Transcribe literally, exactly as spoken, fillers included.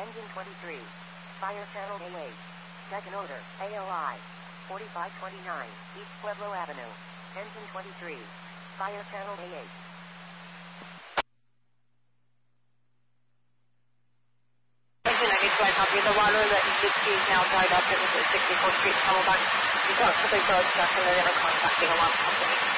Engine twenty-three. Fire channel A eight. Second order, A O I. forty-five twenty-nine, East Pueblo Avenue. Engine twenty-three. Fire channel A eight. Engine ninety-two, I copy. The water that you see is now dried up. It was at sixty-fourth Street, Camelback. You've got the big road stuck, and they're contacting a lot of companies.